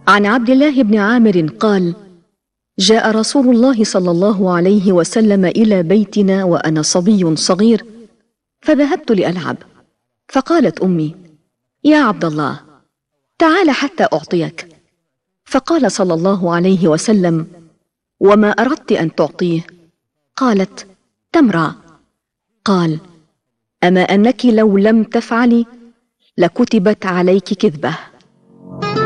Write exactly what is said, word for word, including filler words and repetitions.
عن عبد الله بن عامر قال: جاء رسول الله صلى الله عليه وسلم إلى بيتنا وأنا صبي صغير، فذهبت لألعب، فقالت أمي: يا عبد الله، تعال حتى أعطيك. فقال صلى الله عليه وسلم: وما أردت أن تعطيه؟ قالت: تمرة. قال: أما أنك لو لم تفعلي لكتبت عليك كذبة.